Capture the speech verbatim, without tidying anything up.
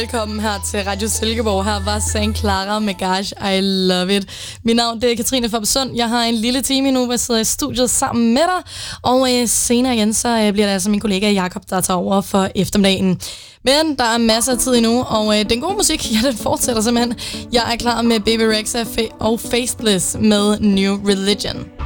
Velkommen her til Radio Silkeborg. Her var Saint Clara med Gosh, I Love It. Mit navn det er Katrine Fabsund. Jeg har en lille time nu, hvor jeg sidder i studiet sammen med dig. Og øh, senere igen, så øh, bliver det altså min kollega Jakob, der tager over for eftermiddagen. Men der er masser af tid endnu, og øh, den gode musik, ja, den fortsætter simpelthen. Jeg er klar med Baby Rexha og Faithless med New Religion.